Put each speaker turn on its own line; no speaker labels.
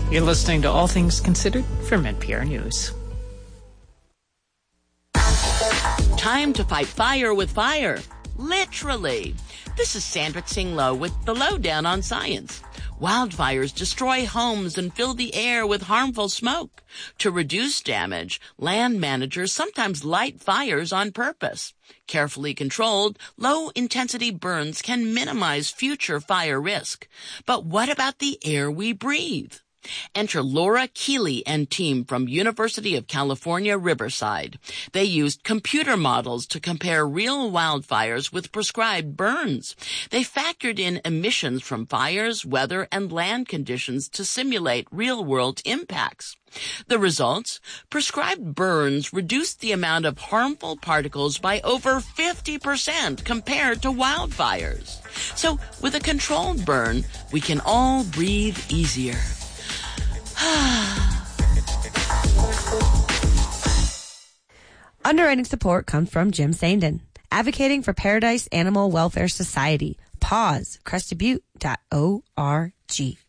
You're listening to All Things Considered from NPR News.
Time to fight fire with fire. Literally. This is Sandra Tsinglow with the Lowdown on Science. Wildfires destroy homes and fill the air with harmful smoke. To reduce damage, land managers sometimes light fires on purpose. Carefully controlled, low-intensity burns can minimize future fire risk. But what about the air we breathe? Enter Laura Keeley and team from University of California, Riverside. They used computer models to compare real wildfires with prescribed burns. They factored in emissions from fires, weather, and land conditions to simulate real-world impacts. The results? Prescribed burns reduced the amount of harmful particles by over 50% compared to wildfires. So, with a controlled burn, we can all breathe easier.
Underwriting support comes from Jim Sandin, advocating for Paradise Animal Welfare Society. Pause. CrestedButte.org.